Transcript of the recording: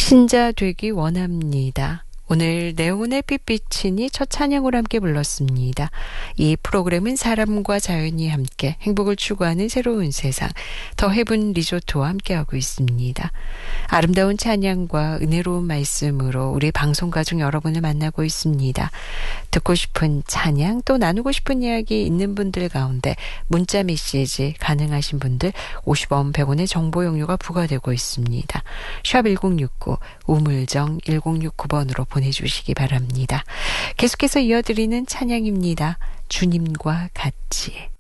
신자 되기 원합니다. 오늘 네온의 빛비치니 첫 찬양으로 함께 불렀습니다. 이 프로그램은 사람과 자연이 함께 행복을 추구하는 새로운 세상, 더 헤븐 리조트와 함께하고 있습니다. 아름다운 찬양과 은혜로운 말씀으로 우리 방송 가족 여러분을 만나고 있습니다. 듣고 싶은 찬양 또 나누고 싶은 이야기 있는 분들 가운데 문자 메시지 가능하신 분들 50원 100원의 정보 용료가 부과되고 있습니다. 샵 1069 우물정 1069번으로 보내주시기 바랍니다. 계속해서 이어드리는 찬양입니다. 주님과 같이.